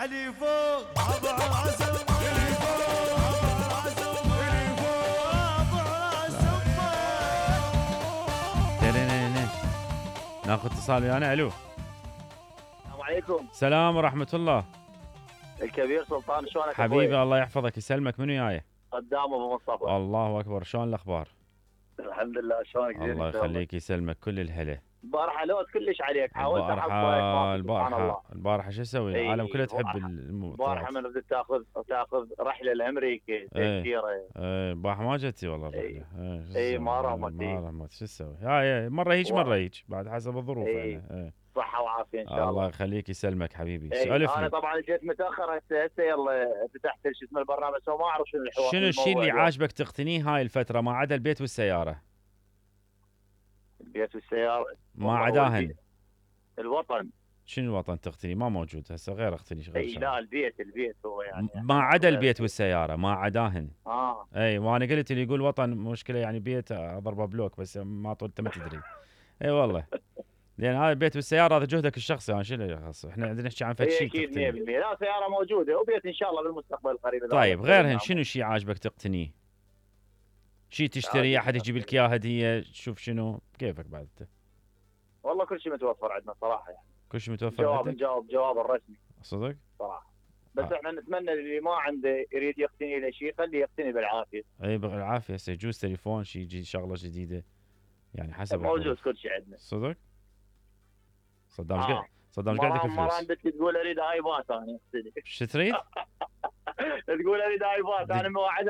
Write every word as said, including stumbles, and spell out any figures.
اللي فوق ابو راس امه اللي فوق ابو راس امه اللي فوق ابو راس امه. ناخذ اتصال ويانا. الو السلام عليكم. السلام ورحمة الله. الكبير سلطان، شلونك حبيبي الله يحفظك يسلمك. منو وياي؟ قدام ابو مصطفى. الله اكبر. شلون الاخبار؟ الحمد لله. شلونك؟ الله يخليك يسلمك. كل الهلا. البارحه لوت كلش عليك، حاولت البارحة البارحة البارحة شو اسوي؟ ايه العالم كله تحب البارحه من بدك تاخذ تاخذ رحله لامريكا تأشيرة. ايه البارحة ما جتي والله ايه الرحلة. اي ما رحمت. ما رحمت. شو تسوي؟ هاي مرة هيك مرة هيك بعد حسب الظروف. ايه ايه. صحة وعافية ان شاء الله. الله يخليك يسلمك حبيبي. ايه سولف انا لي. طبعا جيت متاخر هسه هسه يلا فتحت شو اسمه البرنامج، بس ما اعرف شنو الحوار. شنو الشيء اللي عاجبك تقتنيه هاي الفترة ما عدا البيت والسيارة؟ البيت والسيارة ما عداهن. الوطن. شنو الوطن تقتني؟ ما موجود هسه غير اقتني غير اي لا البيت البيت هو يعني ما عدا البيت والسيارة ما عداهن. اه اي وانا قلت اللي يقول وطن مشكلة يعني بيت اضربه بلوك بس ما طول انت ما تدري. اي والله لان هذا البيت والسيارة هذا جهدك الشخصي. انا شنو يخص احنا عندنا نحكي عن فد شيء. اكيد مية بالمية. لا سيارة موجودة وبيت ان شاء الله بالمستقبل القريب. طيب غيرهن شنو شيء عاجبك تقتنيه؟ شيء تشتري احد يجيب لك اياه هدية شوف شنو كيفك بعد انت؟ والله كل شيء متوفر عندنا صراحة يعني. كل شيء متوفر جواب عندك؟ جواب جواب الرسمي صدق؟ صراحة. بس آه. احنا نتمنى اللي ما عنده يريد يقتني له شيء خليه يقتني بالعافية. اي بالعافية. هسه يجوز تليفون شيء يجي شغلة جديدة يعني حسب موجود كل شيء عندنا. صدق؟ صدام ايش آه. قاعد صدام ايش قاعد يدك مرام الفلوس؟ بدك تقول اريد ايباد انا شو تريد؟ تقول اريد ايباد انا موعد